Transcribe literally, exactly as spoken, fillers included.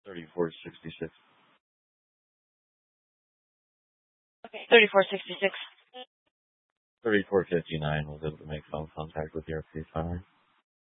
thirty-four sixty-six. Okay. thirty-four sixty-six. thirty-four fifty-nine was able to make phone contact with the R P finally.